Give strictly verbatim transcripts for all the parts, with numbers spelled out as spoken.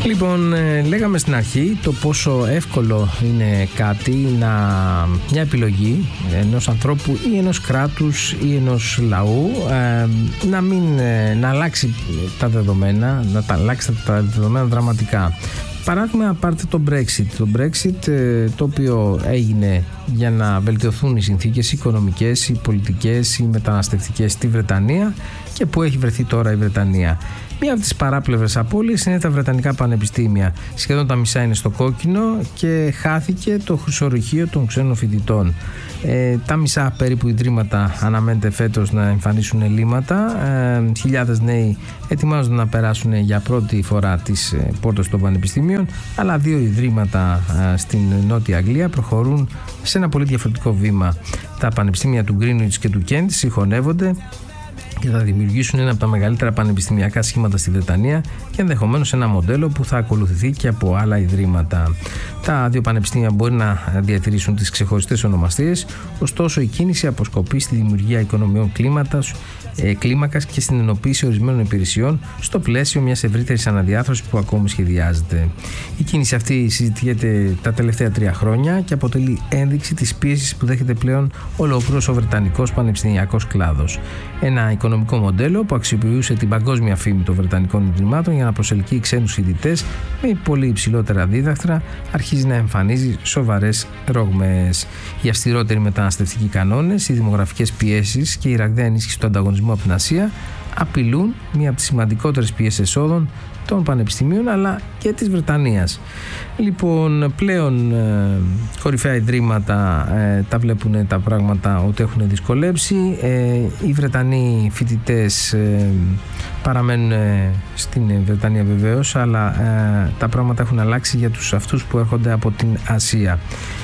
Λοιπόν, ε, λέγαμε στην αρχή το πόσο εύκολο είναι κάτι, να, μια επιλογή ενός ανθρώπου ή ενός κράτους ή ενός λαού ε, να, μην, ε, να αλλάξει τα δεδομένα, να τα αλλάξει τα δεδομένα δραματικά. Παράδειγμα, πάρτε το Brexit. Το Brexit, ε, το οποίο έγινε για να βελτιωθούν οι συνθήκες οικονομικές, οι πολιτικές, οι μεταναστευτικές στη Βρετανία και που έχει βρεθεί τώρα η Βρετανία. Μία από τις παράπλευρες απώλειες είναι τα βρετανικά πανεπιστήμια. Σχεδόν τα μισά είναι στο κόκκινο και χάθηκε το χρυσορυχείο των ξένων φοιτητών. Ε, τα μισά περίπου ιδρύματα αναμένεται φέτος να εμφανίσουν ελλείμματα. Ε, χιλιάδες νέοι ετοιμάζονται να περάσουν για πρώτη φορά τις ε, πόρτες των πανεπιστήμιων, αλλά δύο ιδρύματα ε, στην Νότια Αγγλία προχωρούν σε ένα πολύ διαφορετικό βήμα. Τα πανεπιστήμια του Greenwich και του Kent συγχωνεύονται και θα δημιουργήσουν ένα από τα μεγαλύτερα πανεπιστημιακά σχήματα στη Βρετανία και ενδεχομένως ένα μοντέλο που θα ακολουθηθεί και από άλλα ιδρύματα. Τα δύο πανεπιστήμια μπορεί να διατηρήσουν τις ξεχωριστές ονομασίες, ωστόσο η κίνηση αποσκοπεί στη δημιουργία οικονομιών κλίματος, ε, κλίμακας και στην ενοποίηση ορισμένων υπηρεσιών στο πλαίσιο μιας ευρύτερης αναδιάρθρωσης που ακόμη σχεδιάζεται. Η κίνηση αυτή συζητιέται τα τελευταία τρία χρόνια και αποτελεί ένδειξη της πίεσης που δέχεται πλέον ολόκληρος ο βρετανικός πανεπιστημιακός κλάδος. Ένα οικονομικό μοντέλο που αξιοποιούσε την παγκόσμια φήμη των βρετανικών ιδρυμάτων για να προσελκύει ξένους φοιτητές με πολύ υψηλότερα δίδακτρα αρχίζει να εμφανίζει σοβαρές ρογμές. Οι αυστηρότεροι μεταναστευτικοί κανόνες, οι δημογραφικές πιέσεις και η ραγδαία ενίσχυση του ανταγωνισμού από την Ασία απειλούν μία από τις σημαντικότερες πιέσεις εσόδων των πανεπιστημίων αλλά και της Βρετανίας. Λοιπόν, πλέον ε, κορυφαία ιδρύματα ε, τα βλέπουν τα πράγματα ότι έχουν δυσκολέψει. Ε, οι Βρετανοί φοιτητές ε, παραμένουν ε, στην Βρετανία βεβαίως, αλλά ε, τα πράγματα έχουν αλλάξει για τους αυτούς που έρχονται από την Ασία.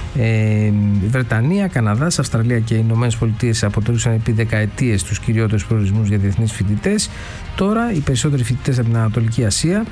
Ε, Βρετανία, Καναδάς, Αυστραλία και οι Ηνωμένες Πολιτείες αποτελούσαν επί δεκαετίες τους κυριότερους προορισμούς για διεθνείς φοιτητές. Τώρα οι περισσότεροι φοιτητές από την Ανατολική Ασία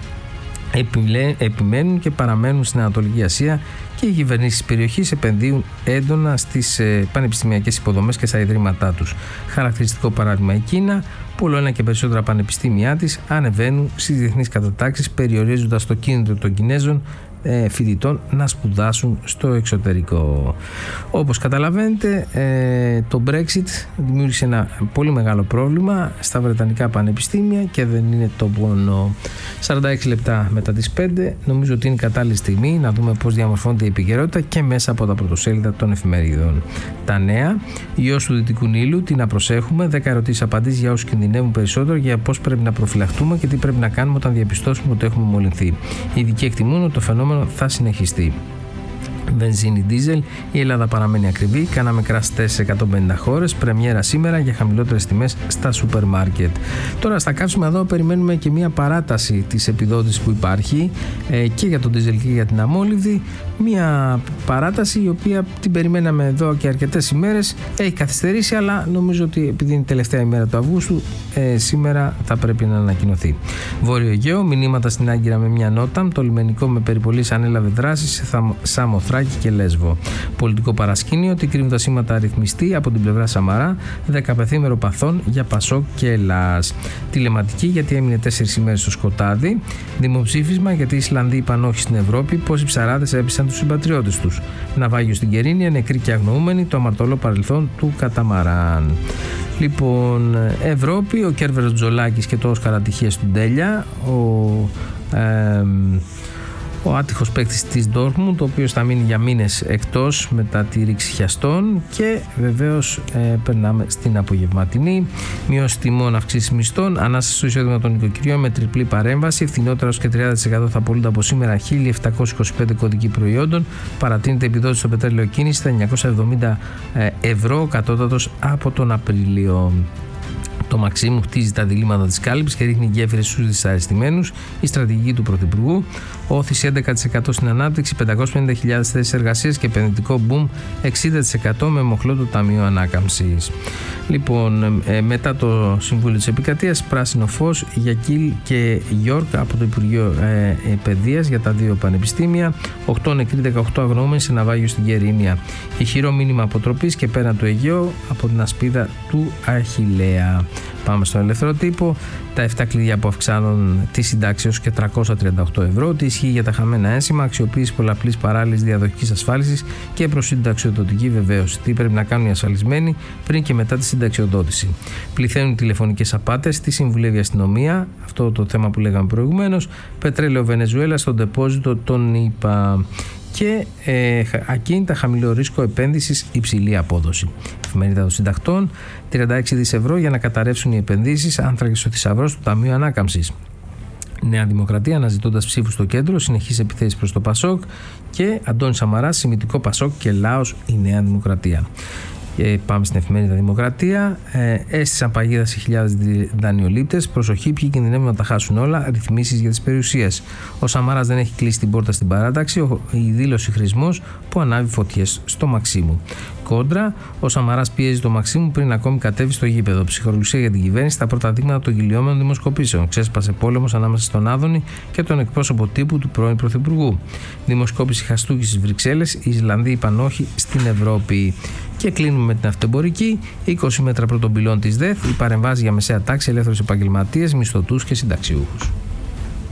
επιμένουν και παραμένουν στην Ανατολική Ασία και οι κυβερνήσεις της περιοχής επενδύουν έντονα στις ε, πανεπιστημιακές υποδομές και στα ιδρύματά τους. Χαρακτηριστικό παράδειγμα η Κίνα, που όλο ένα και περισσότερα πανεπιστήμια της ανεβαίνουν στις διεθνείς κατατάξεις, περιορίζοντας το κίνητρο των Κινέζων ε, φοιτητών να σπουδάσουν στο εξωτερικό. Όπως καταλαβαίνετε, ε, το Brexit δημιούργησε ένα πολύ μεγάλο πρόβλημα στα βρετανικά πανεπιστήμια και δεν είναι το μόνο. σαράντα έξι λεπτά μετά τις πέντε, νομίζω ότι είναι κατάλληλη στιγμή να δούμε πώς διαμορφώνεται η επικαιρότητα και μέσα από τα πρωτοσέλιδα των εφημερίδων. Τα νέα, ιός του Δυτικού Νείλου, τι να προσέχουμε, δέκα ερωτήσεις απαντήσεις για όσους κινδυνεύουν περισσότερο, για πώς πρέπει να προφυλαχτούμε και τι πρέπει να κάνουμε όταν διαπιστώσουμε ότι έχουμε μολυνθεί. Οι ειδικοί εκτιμούν ότι το φαινόμενο θα συνεχιστεί. Βενζίνη, δίζελ, η Ελλάδα παραμένει ακριβή. Κάναμε crash test σε εκατόν πενήντα χώρες. Πρεμιέρα σήμερα για χαμηλότερες τιμές στα σούπερ μάρκετ. Τώρα στα καύσιμα εδώ περιμένουμε και μια παράταση της επιδότησης που υπάρχει ε, και για τον δίζελ και για την αμόλυβδη. Μια παράταση η οποία την περιμέναμε εδώ και αρκετές ημέρες. Έχει καθυστερήσει, αλλά νομίζω ότι επειδή είναι η τελευταία ημέρα του Αυγούστου, ε, σήμερα θα πρέπει να ανακοινωθεί. Βόρειο Αιγαίο, μηνύματα στην Άγκυρα με μια νότα. Το λιμενικό με περιπολίες ανέλαβε δράση σε Σάμοθράκη και Λέσβο. Πολιτικό παρασκήνιο ότι κρύβουν τα σήματα αριθμιστή από την πλευρά Σαμαρά, δεκαπεθήμερο παθών για Πασόκ και Ελλάς. Τηλεματική γιατί έμεινε τέσσερις ημέρες στο σκοτάδι. Δημοψήφισμα γιατί οι Ισλανδοί είπαν όχι στην Ευρώπη, πόσοι ψαράδες έπεισαν τους συμπατριώτες τους. Ναυάγιο στην Κερίνια, νεκροί και αγνοούμενοι, το αμαρτωλό παρελθόν του καταμαράν. Λοιπόν, Ευρώπη, ο Κέρβερος Τζολάκης και το Όσκαρ ατυχίες του Ντέλια, ο ε, ο άτυχος παίκτης της Ντόρτμουντ, ο οποίος θα μείνει για μήνες εκτός μετά τη ρήξη χιαστών. Και βεβαίως ε, περνάμε στην απογευματινή. Μειώση τιμών, αυξήσεις μισθών, ανάσταση στο εισόδημα των νοικοκυριών με τριπλή παρέμβαση. Φθηνότερα ως και τριάντα τοις εκατό θα πωλούνται από σήμερα χίλια επτακόσιες είκοσι πέντε κωδικοί προϊόντων. Παρατείνεται επιδότηση στο πετρέλαιο κίνηση στα εννιακόσια εβδομήντα ευρώ, κατώτατος από τον Απρίλιο. Το Μαξίμου χτίζει τα διλήμματα της κάλυψης και ρίχνει γέφυρες στους δυσαρεστημένους. Η στρατηγική του Πρωθυπουργού, όθηση έντεκα τοις εκατό στην ανάπτυξη, πεντακόσιες πενήντα χιλιάδες θέσεις εργασίας και επενδυτικό boom εξήντα τοις εκατό με μοχλό το Ταμείο Ανάκαμψης. Λοιπόν, ε, μετά το Συμβούλιο της Επικρατείας, πράσινο φως για Κιλ και Γιόρκ από το Υπουργείο ε, Παιδείας για τα δύο πανεπιστήμια. οκτώ νεκροί, δεκαοκτώ αγνοούμενοι σε ναυάγιο στην Κερίνια. Ηχηρό μήνυμα αποτροπής και πέραν του Αιγαίου από την ασπίδα του Αχιλλέα. Πάμε στον ελεύθερο τύπο. Τα επτά κλειδιά που αυξάνουν τη συντάξη έως και τριακόσια τριάντα οκτώ ευρώ. Τι ισχύει για τα χαμένα ένσημα, αξιοποίηση πολλαπλής παράλληλης διαδοχικής ασφάλισης και προσυνταξιοδοτική βεβαίωση. Τι πρέπει να κάνουν οι ασφαλισμένοι πριν και μετά τη συνταξιοδότηση. Πληθαίνουν τηλεφωνικές απάτες. Τι συμβουλεύει η αστυνομία, αυτό το θέμα που λέγαμε προηγουμένως. Πετρέλαιο Βενεζουέλα στον ντεπόζιτο των ΗΠΑ. Και ε, ακίνητα χαμηλό ρίσκο επένδυσης, υψηλή απόδοση. Εφημερίδα των Συντακτών, τριάντα έξι δισεκατομμύρια ευρώ για να καταρρεύσουν οι επενδύσεις, άνθρακες ο θησαυρός του Ταμείου Ανάκαμψης. Νέα Δημοκρατία αναζητώντας ψήφους στο κέντρο, συνεχείς επιθέσεις προς το Πασόκ και Αντώνης Σαμαράς, Συμμητικό Πασόκ και Λάος η Νέα Δημοκρατία. Και πάμε στην εφημερίδα Δημοκρατία. Ε, έστησαν παγίδα σε χιλιάδες δανειολήπτες. Προσοχή, ποιοι κινδυνεύουν να τα χάσουν όλα. Ρυθμίσεις για τις περιουσίες. Ο Σαμαράς δεν έχει κλείσει την πόρτα στην παράταξη. Ο, η δήλωση χρησμός που ανάβει φωτιές στο Μαξίμου. Κόντρα, ο Σαμαράς πιέζει το Μαξίμου πριν ακόμη κατέβει στο γήπεδο. Ψυχολογία για την κυβέρνηση στα πρώτα δείγματα των κυλιόμενων δημοσκοπήσεων. Ξέσπασε πόλεμος ανάμεσα στον Άδωνη και τον εκπρόσωπο τύπου του πρώην Πρωθυπουργού. Δημοσκόπηση χαστούκη στις Βρυξέλλες. Οι Ισλανδοί είπαν όχι στην Ευρώπη. Και κλείνουμε με την αυτεμπορική. είκοσι μέτρα πρώτων πυλών της ΔΕΘ. Οι παρεμβάσεις για μεσαία τάξη, ελεύθερους επαγγελματίες, μισθωτούς και συνταξιούχους.